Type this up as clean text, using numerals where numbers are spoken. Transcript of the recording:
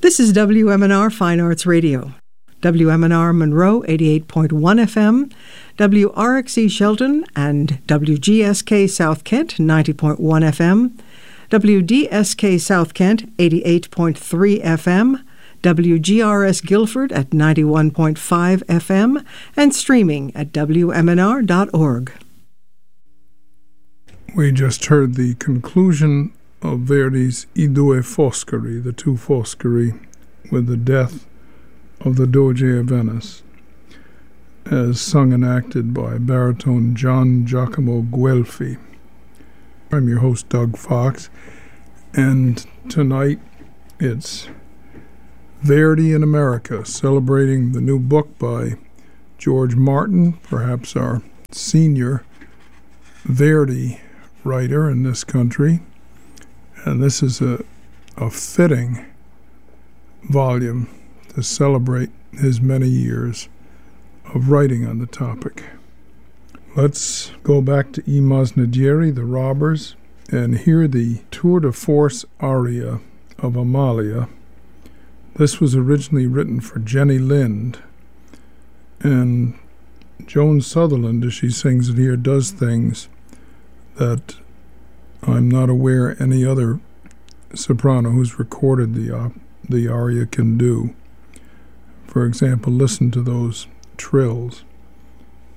This is WMNR Fine Arts Radio. WMNR Monroe 88.1 FM, WRXE Shelton and WGSK South Kent 90.1 FM, WDSK South Kent 88.3 FM, WGRS Guilford at 91.5 FM, and streaming at WMNR.org. We just heard the conclusion of Verdi's I due Foscari, the two Foscari, with the death of the Doge of Venice, as sung and acted by baritone John Giacomo Guelfi. I'm your host, Doug Fox, and tonight it's Verdi in America, celebrating the new book by George Martin, perhaps our senior Verdi writer in this country. And this is a fitting volume to celebrate his many years of writing on the topic. Let's go back to I Masnadieri, the Robbers, and hear the tour de force aria of Amalia. This was originally written for Jenny Lind, and Joan Sutherland, as she sings it here, does things that I'm not aware any other soprano who's recorded the aria can do. For example, listen to those trills.